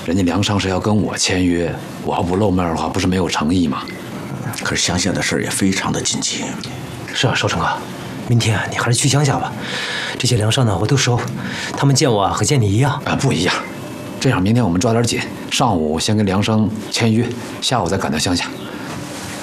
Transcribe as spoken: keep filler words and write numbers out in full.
人家梁商是要跟我签约，我要不露面的话，不是没有诚意吗？ 可是乡下的事儿也非常的紧急。 是啊，少成哥，明天你还是去乡下吧。这些粮商呢，我都熟，他们见我啊和见你一样啊，不一样。这样，明天我们抓点紧，上午先跟梁商签约，下午再赶到乡下。